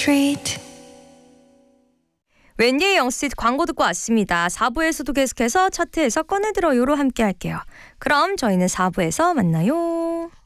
street. 웬디의 영스트리트 광고 듣고 왔습니다. 4부에서도 계속해서 차트에서 꺼내들어요로 함께 할게요. 그럼 저희는 4부에서 만나요.